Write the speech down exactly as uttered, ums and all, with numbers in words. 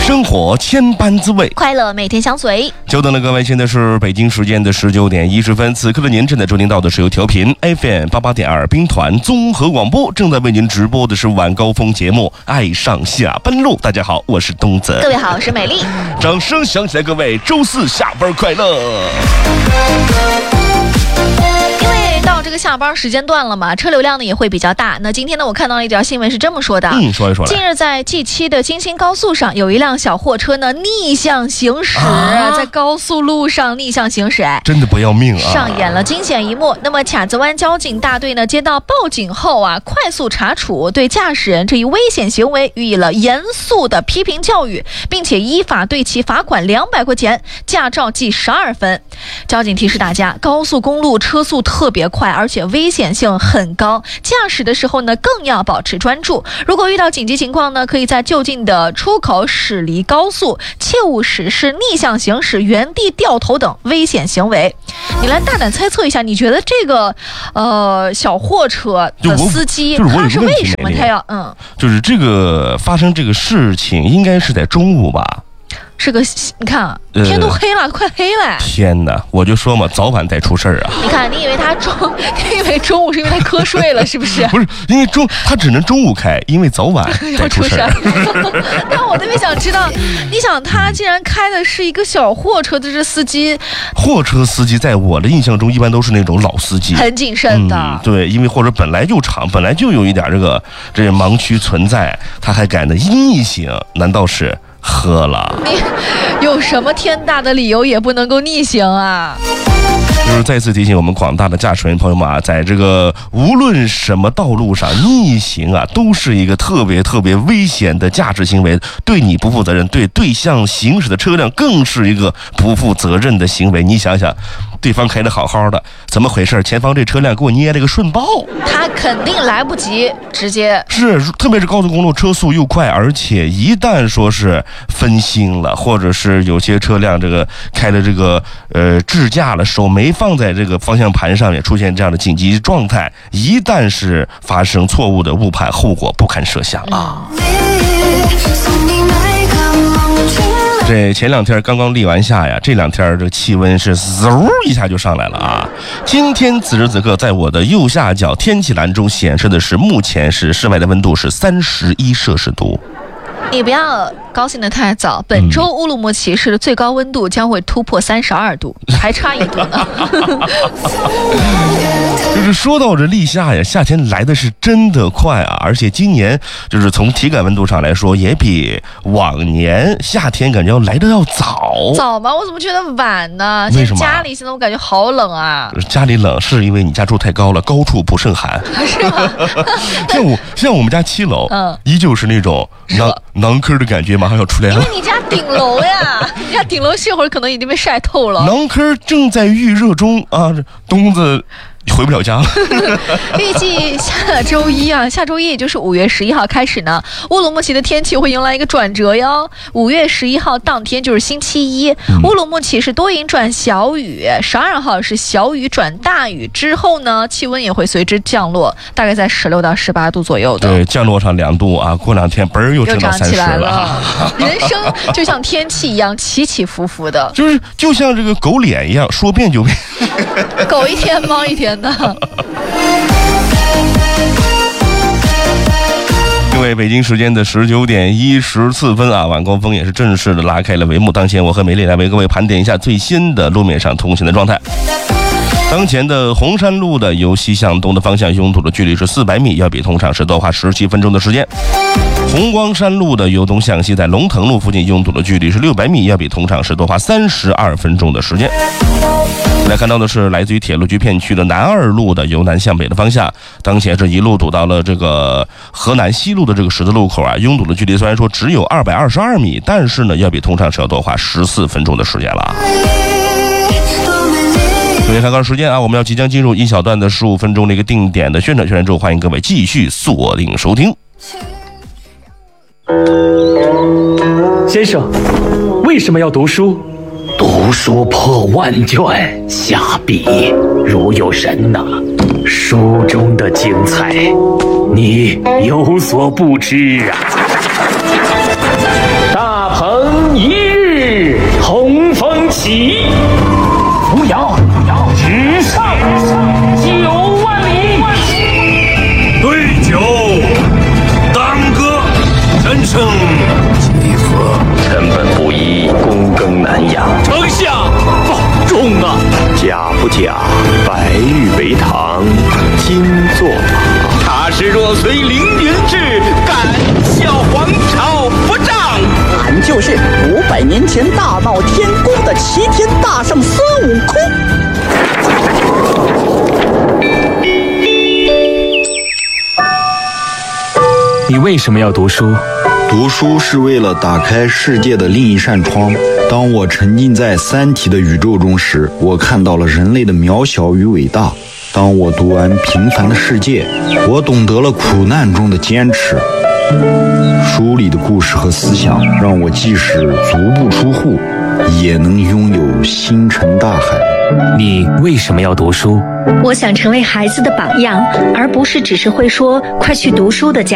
生活千般滋味， 快乐每天相随。 久等了各位，现在是北京时间的十九点一十分，此刻的您正在收听到的是由调频 F M 八八点二兵团综合广播正在为您直播的是晚高峰节目《爱上下班路》。大家好，我是东子。 各位好，我是美丽。 掌声响起来，各位，周四下班快乐。 到这个下班时间段了嘛，车流量呢也会比较大。那今天呢，我看到了一条新闻是这么说的， 嗯，说一说来。 近日在 G 七 的京新高速上，有一辆小货车呢逆向行驶，啊、在高速路上逆向行驶，哎， 真的不要命啊！ 上演了惊险一幕。那么卡子湾交警大队呢接到报警后啊，快速查处，对驾驶人这一危险行为予以了严肃的批评教育，并且依法对其罚款两百块钱，驾照记十二分。交警提示大家，高速公路车速特别快，而且危险性很高，驾驶的时候呢更要保持专注。如果遇到紧急情况呢，可以在就近的出口驶离高速，切勿实施逆向行驶、原地掉头等危险行为。你来大胆猜测一下，你觉得这个呃小货车的司机他是为什么他要嗯？ 就是这个发生这个事情应该是在中午吧？ 是个，你看啊，天都黑了，呃、快黑了。 天哪，我就说嘛，早晚得出事儿啊！ 你看，你以为他中，你以为中午是因为他瞌睡了，是不是？ 不是，因为中他只能中午开，因为早晚得出事儿。 但我特别想知道，你想他既然开的是一个小货车的这司机， 货车司机在我的印象中一般都是那种老司机， 很谨慎的。 嗯、对，因为或者本来就长，本来就有一点这个这盲区存在，他还敢的逆行，难道是？喝了， 你有什么天大的理由也不能够逆行啊？ 就是再次提醒我们广大的驾驶员朋友们啊，在这个无论什么道路上逆行啊，都是一个特别特别危险的驾驶行为，对你不负责任，对对向行驶的车辆更是一个不负责任的行为。你想想，对方开得好好的，怎么回事？前方这车辆给我捏了个顺爆， 他肯定来不及，直接是，特别是高速公路车速又快，而且一旦说是分心了，或者是有些车辆这个开了这个呃支架了，手没放在这个方向盘上面，出现这样的紧急状态，一旦是发生错误的误判，后果不堪设想啊！这前两天刚刚立完夏呀，这两天这个气温是嗖一下就上来了啊！今天此时此刻，在我的右下角天气栏中显示的是，目前是室外的温度是三十一摄氏度。 你不要高兴得太早，本周乌鲁木齐市的最高温度将会突破三十二度，还差一度呢。 就是说到这立夏呀，夏天来的是真的快啊，而且今年就是从体感温度上来说，也比往年夏天感觉要来的要早。 早吗？我怎么觉得晚呢？ 为什么？ 家里现在我感觉好冷啊。 家里冷是因为你家住太高了，高处不胜寒。 是吗？ 像我像我们家七楼，嗯，依旧是那种囊囊坑的感觉，马上要出来了。 因为你家顶楼呀，你家顶楼这会儿可能已经被晒透了。 囊坑正在预热中啊，东子回不了家了。 预计下周一啊，下周一也就是五月十一号开始呢，乌鲁木齐的天气会迎来一个转折哟。五月十一号当天就是星期一，嗯、乌鲁木齐是多云转小雨，十二号是小雨转大雨，之后呢，气温也会随之降落，大概在十六到十八度左右的。 对，降落上两度啊，过两天嘣儿又升到三十了。 了人生就像天气一样起起伏伏的， 就是就像这个狗脸一样，说变就变。 狗一天猫一天。 各位，北京时间的十九点一十四分啊，晚高峰也是正式的拉开了帷幕。当前我和美丽来为各位盘点一下最新的路面上通行的状态。当前的红山路的由西向东的方向拥堵的距离是四百米，要比通常是多花十七分钟的时间。红光山路的由东向西在龙腾路附近拥堵的距离是六百米，要比通常是多花三十二分钟的时间。来看到的是来自于铁路局片区的南二路的由南向北的方向，当前是一路堵到了这个河南西路的这个十字路口啊，拥堵的距离虽然说只有二百二十二米，但是呢要比通常是要多花十四分钟的时间了。各位看看时间啊，我们要即将进入一小段的十五分钟的一个定点的宣传宣传之后，欢迎各位继续锁定收听。 先生，为什么要读书？ 读书破万卷，下笔如有神呐。书中的精彩，你有所不知啊。大鹏生几何？ 成本不一，躬耕难养。 丞相保重啊！ 假不假？白玉为堂，金作马。 他是若随凌云志，敢笑皇朝不仗。 俺就是五百年前大闹天宫的齐天大圣孙悟空。 你为什么要读书？ 读书是为了打开世界的另一扇窗。当我沉浸在三体的宇宙中时，我看到了人类的渺小与伟大。当我读完《平凡的世界》，我懂得了苦难中的坚持。书里的故事和思想让我即使足不出户，也能拥有星辰大海。 你为什么要读书？ 我想成为孩子的榜样，而不是只是会说快去读书的家